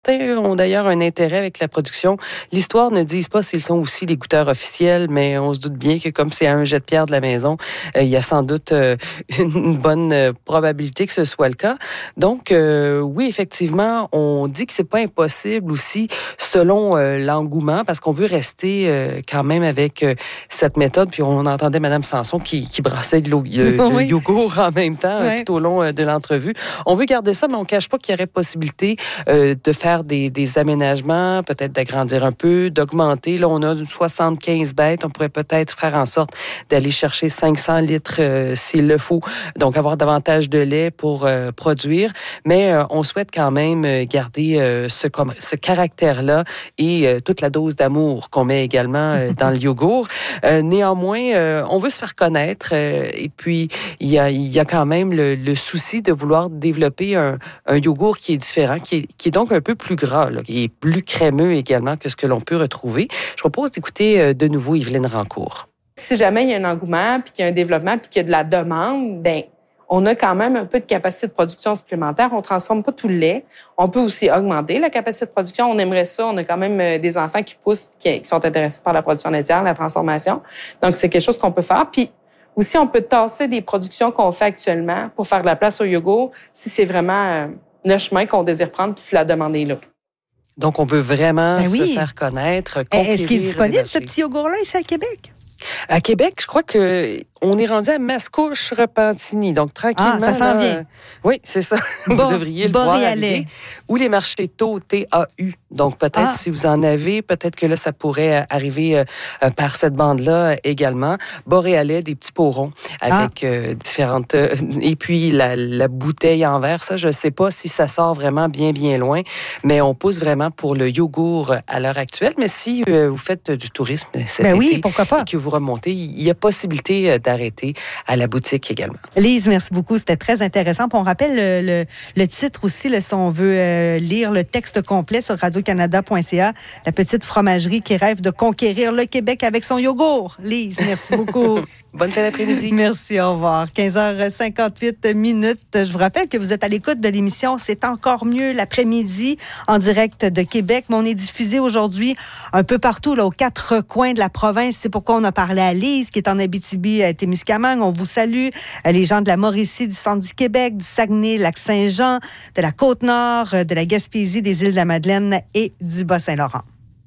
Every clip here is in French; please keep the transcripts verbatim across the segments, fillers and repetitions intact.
Certains ont d'ailleurs un intérêt avec la production. L'histoire ne dit pas s'ils sont aussi les goûteurs officiels, mais on se doute bien que comme c'est à un jet de pierre de la maison, euh, il y a sans doute euh, une bonne euh, probabilité que ce soit le cas. Donc, euh, oui, effectivement, on dit que c'est pas impossible aussi selon euh, l'engouement, parce qu'on veut rester euh, quand même avec euh, cette méthode. Puis on entendait Mme Sanson qui, qui brassait de l'eau, euh, oui. de yogourt en même temps oui. tout au long euh, de l'entrevue. On veut garder ça, mais on cache pas qu'il y aurait possibilité euh, de faire Des, des aménagements, peut-être d'agrandir un peu, d'augmenter. Là, on a soixante-quinze bêtes. On pourrait peut-être faire en sorte d'aller chercher cinq cents litres euh, s'il le faut. Donc, avoir davantage de lait pour euh, produire. Mais euh, on souhaite quand même garder euh, ce, ce caractère-là et euh, toute la dose d'amour qu'on met également euh, dans le yogourt. Euh, néanmoins, euh, on veut se faire connaître euh, et puis il y a, il y a quand même le, le souci de vouloir développer un, un yogourt qui est différent, qui est, qui est donc un peu plus gras, là, qui est plus crémeux également que ce que l'on peut retrouver. Je propose d'écouter de nouveau Yveline Rancourt. Si jamais il y a un engouement, puis qu'il y a un développement, puis qu'il y a de la demande, ben on a quand même un peu de capacité de production supplémentaire. On transforme pas tout le lait. On peut aussi augmenter la capacité de production. On aimerait ça. On a quand même des enfants qui poussent, qui sont intéressés par la production laitière, la transformation. Donc, c'est quelque chose qu'on peut faire. Puis aussi, on peut tasser des productions qu'on fait actuellement pour faire de la place au yogourt si c'est vraiment le chemin qu'on désire prendre, puis si la demande est là. Donc, on veut vraiment ben se oui. faire connaître. Est-ce qu'il est disponible, ce petit yogourt-là, ici à Québec? À Québec, je crois que on est rendu à Mascouche, Repentigny. Donc, tranquillement. Ah, ça s'en là, vient. Oui, c'est ça. Vous Bon, devriez le voir arriver. Ou les marchés tôt, T A U. Donc, peut-être, ah. si vous en avez, peut-être que là, ça pourrait arriver euh, par cette bande-là également. Boréalais, des petits pots ronds avec ah. euh, différentes... Euh, et puis, la, la bouteille en verre, ça, je ne sais pas si ça sort vraiment bien, bien loin, mais on pousse vraiment pour le yogourt à l'heure actuelle. Mais si euh, vous faites du tourisme cet ben été oui, pourquoi pas. Et que vous remontez, il y a possibilité d'arrêter à la boutique également. Lise, merci beaucoup. C'était très intéressant. Puis on rappelle le, le, le titre aussi, là, si on veut euh, lire le texte complet sur radio canada point c a. La petite fromagerie qui rêve de conquérir le Québec avec son yogourt. Lise, merci beaucoup. Bonne fin d'après-midi. Merci, au revoir. quinze heures cinquante-huit minutes. Je vous rappelle que vous êtes à l'écoute de l'émission C'est encore mieux l'après-midi en direct de Québec. Mais on est diffusé aujourd'hui un peu partout, là, aux quatre coins de la province. C'est pourquoi on a parlé à Lise, qui est en Abitibi-Témiscamingue. On vous salue. Les gens de la Mauricie, du centre du Québec, du Saguenay, Lac-Saint-Jean, de la Côte-Nord, de la Gaspésie, des îles de la Madeleine et du Bas-Saint-Laurent.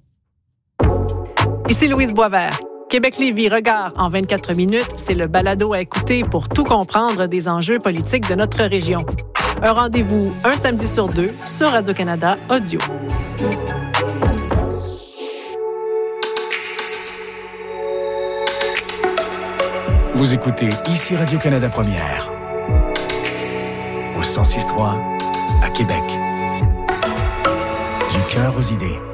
Ici Louise Boisvert. Québec-Lévis Regard en vingt-quatre minutes, c'est le balado à écouter pour tout comprendre des enjeux politiques de notre région. Un rendez-vous un samedi sur deux sur Radio-Canada Audio. Vous écoutez ici Radio-Canada Première, au cent six trois à Québec. Du cœur aux idées.